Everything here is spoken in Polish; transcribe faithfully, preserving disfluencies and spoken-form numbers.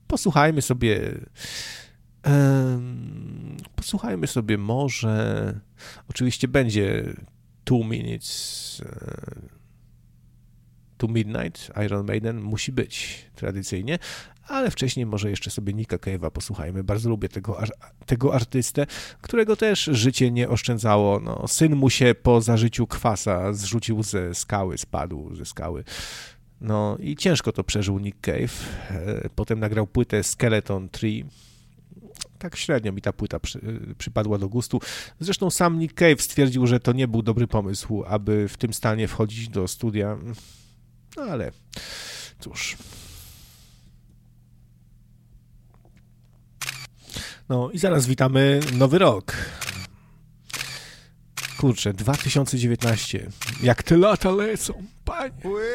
posłuchajmy sobie... Um, posłuchajmy sobie może... Oczywiście będzie two minutes... To Midnight, Iron Maiden musi być tradycyjnie, ale wcześniej może jeszcze sobie Nicka Cave'a posłuchajmy. Bardzo lubię tego, tego artystę, którego też życie nie oszczędzało. No, syn mu się po zażyciu kwasa zrzucił ze skały, spadł ze skały. No i ciężko to przeżył Nick Cave. Potem nagrał płytę Skeleton Tree. Tak średnio mi ta płyta przy, przypadła do gustu. Zresztą sam Nick Cave stwierdził, że to nie był dobry pomysł, aby w tym stanie wchodzić do studia. No ale cóż. No i zaraz witamy nowy rok. Kurczę, dwa tysiące dziewiętnasty. Jak te lata lecą, panie.